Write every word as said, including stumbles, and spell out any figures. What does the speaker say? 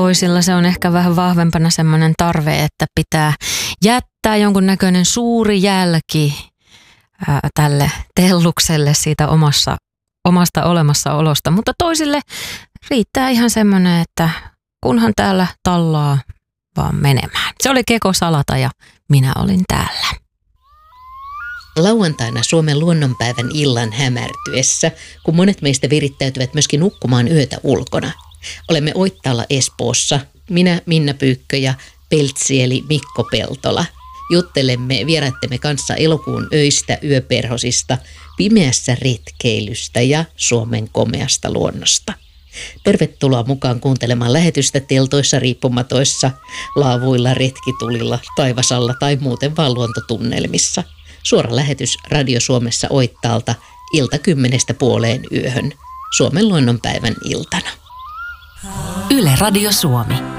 toisilla se on ehkä vähän vahvempana semmoinen tarve, että pitää jättää jonkunnäköinen suuri jälki ää, tälle tellukselle siitä omassa, omasta olemassaolosta. Mutta toisille riittää ihan semmoinen, että kunhan täällä tallaa vaan menemään. Se oli Keko Salata ja minä olin täällä. Lauantaina Suomen luonnonpäivän illan hämärtyessä, kun monet meistä virittäytyvät myöskin nukkumaan yötä ulkona. Olemme Oittaalla Espoossa, minä Minna Pyykkö ja Peltsi eli Mikko Peltola. Juttelemme vieraittemme kanssa elokuun öistä, yöperhosista, pimeässä retkeilystä ja Suomen komeasta luonnosta. Tervetuloa mukaan kuuntelemaan lähetystä teltoissa, riippumatoissa, laavuilla, retkitulilla, taivasalla tai muuten vaan luontotunnelmissa. Suora lähetys Radio Suomessa Oittaalta ilta kymmenestä puoleen yöhön Suomen luonnonpäivän iltana. Yle Radio Suomi.